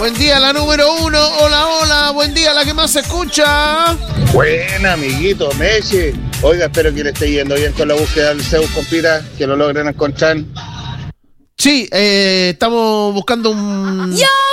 Buen día, la número 1. Hola, hola. Buen día, la que más se escucha. Buena, amiguito, Meche. Oiga, espero que le esté yendo bien con la búsqueda del Zeus, compita, que lo logren encontrar. Sí, estamos buscando un...